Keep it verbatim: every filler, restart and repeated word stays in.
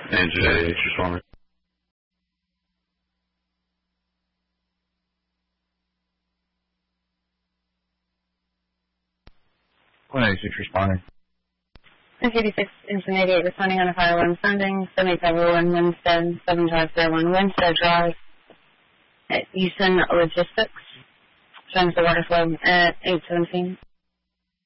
And today, H responder. one eighty-six responding. six eighty-six, Engine eighty-eight, responding on a fire alarm sounding, seven eight five oh one Winstead, seven five zero one Winstead Drive at Houston Logistics, showing the water flow at eight seventeen.